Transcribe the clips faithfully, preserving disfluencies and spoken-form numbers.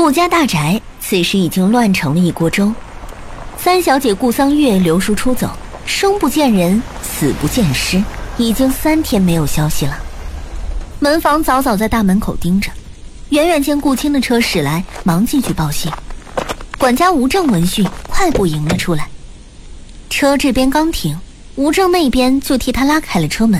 顾家大宅此时已经乱成了一锅粥。三小姐顾桑月留书出走，生不见人，死不见尸，已经三天没有消息了。门房早早在大门口盯着，远远见顾青的车驶来，忙进去报信。管家吴正闻讯，快步迎了出来。车这边刚停，吴正那边就替他拉开了车门。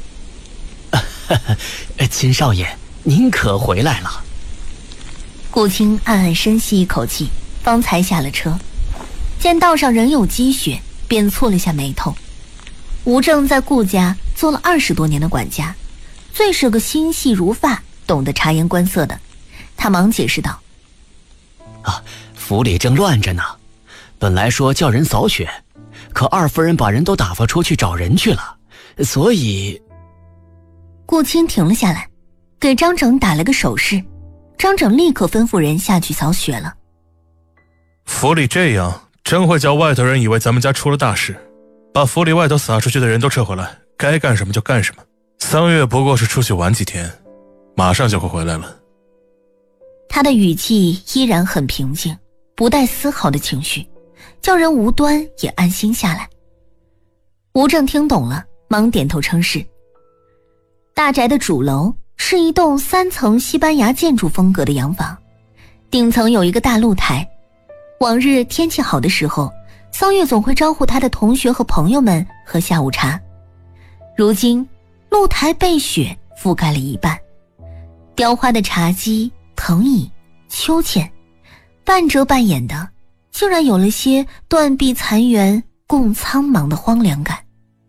秦少爷，您可回来了。 顾青暗暗深吸一口气，方才下了车，见道上仍有积雪，便蹙了下眉头。吴正在顾家做了二十多年的管家，最是个心细如发，懂得察言观色的。他忙解释道： 啊，府里正乱着呢，本来说叫人扫雪，可二夫人把人都打发出去找人去了，所以…… 顾青停了下来，给张整打了个手势，张整立刻吩咐人下去扫雪了。 府里这样，真会叫外头人以为咱们家出了大事，把府里外头撒出去的人都撤回来，该干什么就干什么。三月不过是出去玩几天，马上就会回来了。 他的语气依然很平静，不带丝毫的情绪，叫人无端也安心下来。吴正听懂了，忙点头称是。大宅的主楼是一栋三层西班牙建筑风格的洋房，顶层有一个大露台。往日天气好的时候，桑月总会招呼他的同学和朋友们喝下午茶。如今露台被雪覆盖了一半，雕花的茶几、藤椅、秋千，半遮半掩的，竟然有了些断壁残垣共苍茫的荒凉感。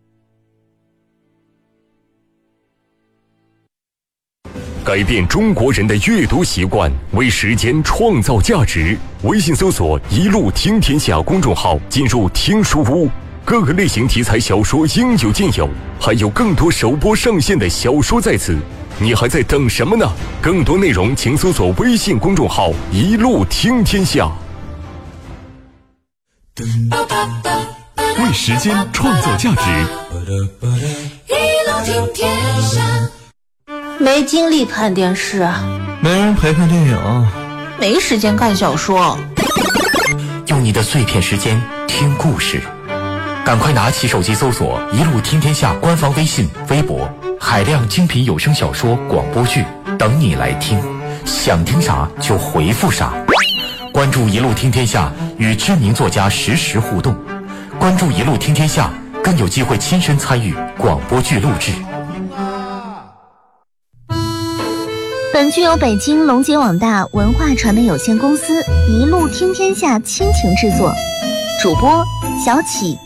改变中国人的阅读习惯，为时间创造价值。微信搜索一路听天下公众号，进入听书屋，各个类型题材小说应有尽有，还有更多首播上线的小说在此，你还在等什么呢？更多内容请搜索微信公众号一路听天下。 为时间创造价值， 一路听天下。 没精力看电视， 没人陪看电影， 没时间看小说。 用你的碎片时间听故事，赶快拿起手机搜索一路听天下官方微信微博，海量精品有声小说广播剧等你来听，想听啥就回复啥。关注一路听天下，与知名作家实时互动，关注一路听天下，更有机会亲身参与广播剧录制。 本剧由北京龙杰网大文化传媒有限公司一路听天下倾情制作，主播小启、